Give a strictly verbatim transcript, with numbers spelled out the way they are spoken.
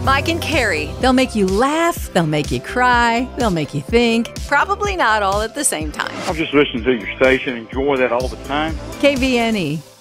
Mike and Carrie. They'll make you laugh, they'll make you cry, they'll make you think. Probably not all at the same time. I'll just listen to your station, enjoy that all the time. K V N E,